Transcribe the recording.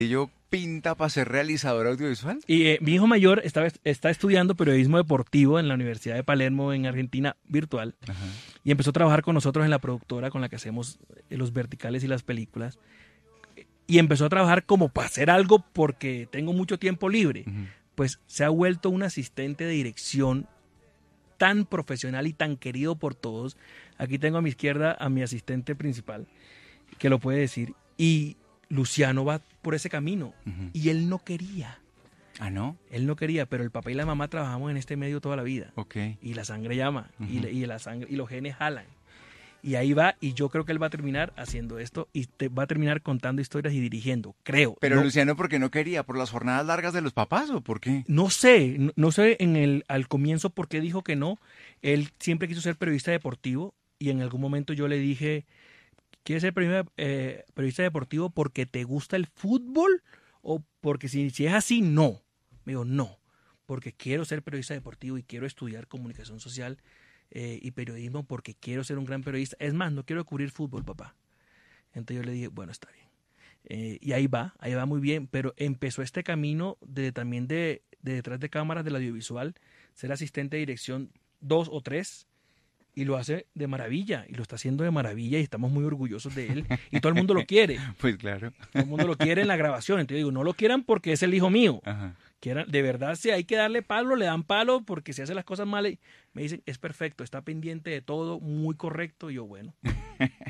¿Ello pinta para ser realizador audiovisual? Y mi hijo mayor está estudiando periodismo deportivo en la Universidad de Palermo, en Argentina, virtual, Ajá. y empezó a trabajar con nosotros en la productora con la que hacemos los verticales y las películas. Y empezó a trabajar como para hacer algo porque tengo mucho tiempo libre. Ujú. Pues se ha vuelto un asistente de dirección tan profesional y tan querido por todos. Aquí tengo a mi izquierda a mi asistente principal, que lo puede decir. Y Luciano va por ese camino. Ujú. Y él no quería. Ah, ¿no? Él no quería, pero el papá y la mamá trabajamos en este medio toda la vida. Ok. Y la sangre llama. Ujú. Y la sangre, y los genes jalan. Y ahí va, y yo creo que él va a terminar haciendo esto y va a terminar contando historias y dirigiendo, creo. Pero No, Luciano, ¿por qué no quería? ¿Por las jornadas largas de los papás o por qué? no sé al comienzo por qué dijo que no. Él siempre quiso ser periodista deportivo y en algún momento yo le dije, ¿quieres ser periodista deportivo porque te gusta el fútbol? O porque si es así, no. Me dijo, no, porque quiero ser periodista deportivo y quiero estudiar comunicación social y periodismo porque quiero ser un gran periodista. Es más, no quiero cubrir fútbol, papá. Entonces yo le dije, bueno, está bien. Y ahí va muy bien, pero empezó este camino también de detrás de cámaras del audiovisual, ser asistente de dirección 2 o 3, y lo hace de maravilla, y lo está haciendo de maravilla, y estamos muy orgullosos de él, y todo el mundo lo quiere, Pues claro. todo el mundo lo quiere en la grabación. Entonces digo, no lo quieran porque es el hijo mío. Ajá. Quieran, de verdad, si hay que darle palo, le dan palo, porque si hace las cosas mal, me dicen, es perfecto, está pendiente de todo, muy correcto, y yo, bueno.